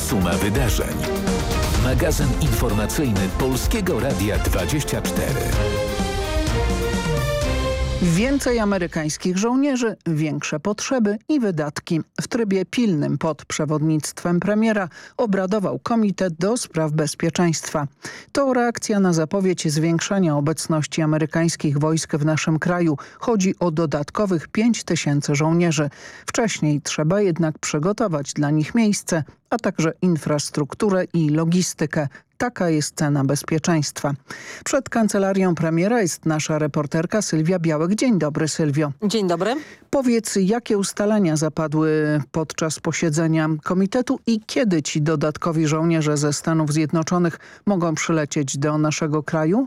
Suma wydarzeń. Magazyn informacyjny Polskiego Radia 24. Więcej amerykańskich żołnierzy, większe potrzeby i wydatki. W trybie pilnym pod przewodnictwem premiera obradował Komitet do Spraw Bezpieczeństwa. To reakcja na zapowiedź zwiększania obecności amerykańskich wojsk w naszym kraju. Chodzi o dodatkowych 5000 żołnierzy. Wcześniej trzeba jednak przygotować dla nich miejsce, a także infrastrukturę i logistykę. Taka jest cena bezpieczeństwa. Przed kancelarią premiera jest nasza reporterka Sylwia Białek. Dzień dobry, Sylwio. Dzień dobry. Powiedz, jakie ustalenia zapadły podczas posiedzenia komitetu i kiedy ci dodatkowi żołnierze ze Stanów Zjednoczonych mogą przylecieć do naszego kraju?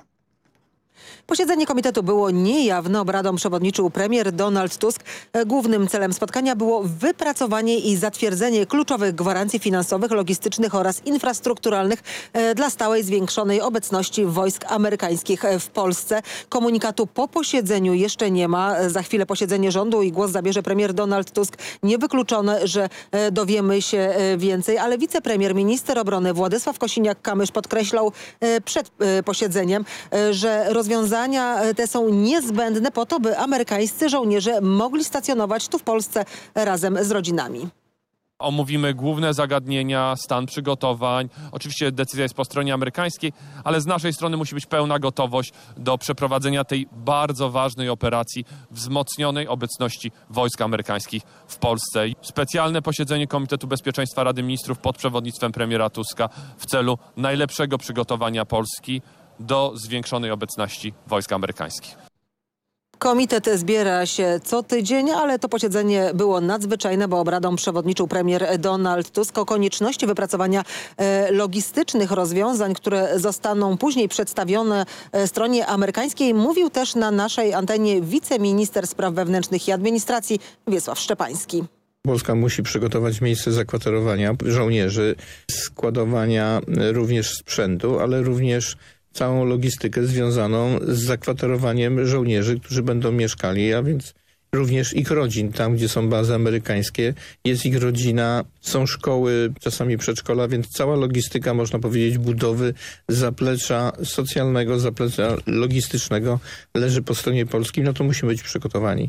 Posiedzenie komitetu było niejawne. Obradom przewodniczył premier Donald Tusk. Głównym celem spotkania było wypracowanie i zatwierdzenie kluczowych gwarancji finansowych, logistycznych oraz infrastrukturalnych dla stałej zwiększonej obecności wojsk amerykańskich w Polsce. Komunikatu po posiedzeniu jeszcze nie ma. Za chwilę posiedzenie rządu i głos zabierze premier Donald Tusk. Niewykluczone, że dowiemy się więcej, ale wicepremier, minister obrony Władysław Kosiniak-Kamysz podkreślał przed posiedzeniem, że rozwiązania te są niezbędne po to, by amerykańscy żołnierze mogli stacjonować tu w Polsce razem z rodzinami. Omówimy główne zagadnienia, stan przygotowań. Oczywiście decyzja jest po stronie amerykańskiej, ale z naszej strony musi być pełna gotowość do przeprowadzenia tej bardzo ważnej operacji wzmocnionej obecności wojsk amerykańskich w Polsce. Specjalne posiedzenie Komitetu Bezpieczeństwa Rady Ministrów pod przewodnictwem premiera Tuska w celu najlepszego przygotowania Polski do zwiększonej obecności wojsk amerykańskich. Komitet zbiera się co tydzień, ale to posiedzenie było nadzwyczajne, bo obradom przewodniczył premier Donald Tusk. O konieczności wypracowania logistycznych rozwiązań, które zostaną później przedstawione stronie amerykańskiej, mówił też na naszej antenie wiceminister spraw wewnętrznych i administracji Wiesław Szczepański. Polska musi przygotować miejsce zakwaterowania żołnierzy, składowania również sprzętu, ale również całą logistykę związaną z zakwaterowaniem żołnierzy, którzy będą mieszkali, a więc również ich rodzin. Tam, gdzie są bazy amerykańskie, jest ich rodzina, są szkoły, czasami przedszkola, więc cała logistyka, można powiedzieć, budowy zaplecza socjalnego, zaplecza logistycznego leży po stronie polskiej. No to musimy być przygotowani.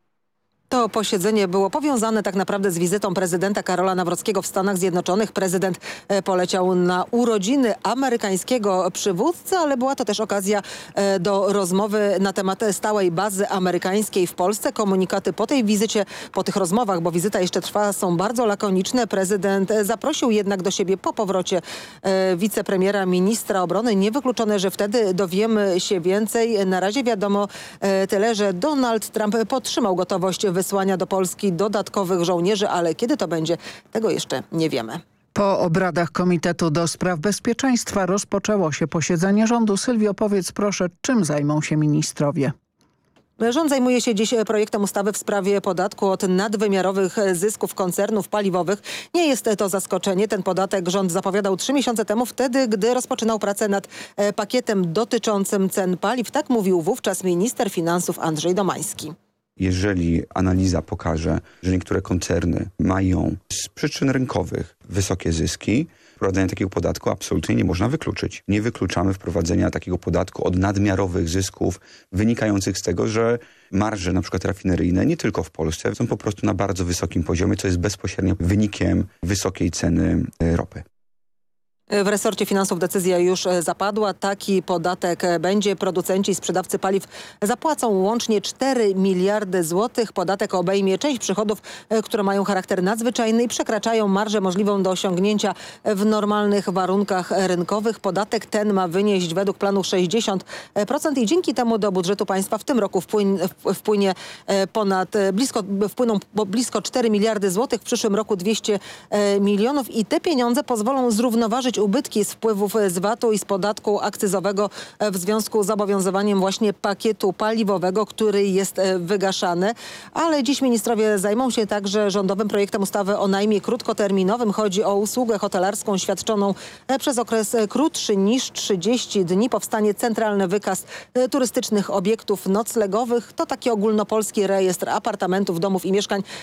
To posiedzenie było powiązane tak naprawdę z wizytą prezydenta Karola Nawrockiego w Stanach Zjednoczonych. Prezydent poleciał na urodziny amerykańskiego przywódcy, ale była to też okazja do rozmowy na temat stałej bazy amerykańskiej w Polsce. Komunikaty po tej wizycie, po tych rozmowach, bo wizyta jeszcze trwa, są bardzo lakoniczne. Prezydent zaprosił jednak do siebie po powrocie wicepremiera, ministra obrony. Niewykluczone, że wtedy dowiemy się więcej. Na razie wiadomo tyle, że Donald Trump podtrzymał gotowość wysłania do Polski dodatkowych żołnierzy, ale kiedy to będzie, tego jeszcze nie wiemy. Po obradach Komitetu do Spraw Bezpieczeństwa rozpoczęło się posiedzenie rządu. Sylwio, powiedz proszę, czym zajmą się ministrowie? Rząd zajmuje się dziś projektem ustawy w sprawie podatku od nadwymiarowych zysków koncernów paliwowych. Nie jest to zaskoczenie. Ten podatek rząd zapowiadał 3 miesiące temu, wtedy gdy rozpoczynał pracę nad pakietem dotyczącym cen paliw. Tak mówił wówczas minister finansów Andrzej Domański. Jeżeli analiza pokaże, że niektóre koncerny mają z przyczyn rynkowych wysokie zyski, wprowadzenia takiego podatku absolutnie nie można wykluczyć. Nie wykluczamy wprowadzenia takiego podatku od nadmiarowych zysków wynikających z tego, że marże na przykład rafineryjne nie tylko w Polsce są po prostu na bardzo wysokim poziomie, co jest bezpośrednio wynikiem wysokiej ceny ropy. W resorcie finansów decyzja już zapadła. Taki podatek będzie. Producenci i sprzedawcy paliw zapłacą łącznie 4 miliardy złotych. Podatek obejmie część przychodów, które mają charakter nadzwyczajny i przekraczają marżę możliwą do osiągnięcia w normalnych warunkach rynkowych. Podatek ten ma wynieść według planu 60% i dzięki temu do budżetu państwa w tym roku wpłynie wpłyną blisko 4 miliardy złotych. W przyszłym roku 200 milionów i te pieniądze pozwolą zrównoważyć ubytki z wpływów z VAT-u i z podatku akcyzowego w związku z obowiązywaniem właśnie pakietu paliwowego, który jest wygaszany. Ale dziś ministrowie zajmą się także rządowym projektem ustawy o najmie krótkoterminowym. Chodzi o usługę hotelarską świadczoną przez okres krótszy niż 30 dni. Powstanie centralny wykaz turystycznych obiektów noclegowych. To taki ogólnopolski rejestr apartamentów, domów i mieszkań